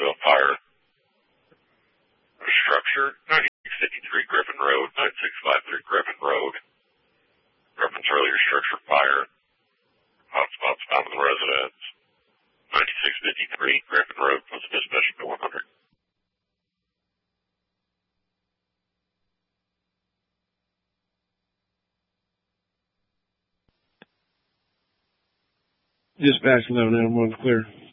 to a fire. Structure, 9653 Griffin Road, 9653 Griffin Road. Reference earlier structure fire. Hotspots found in the residence. 9653 Griffin Road, plus dispatching to 100. Dispatch 11 clear.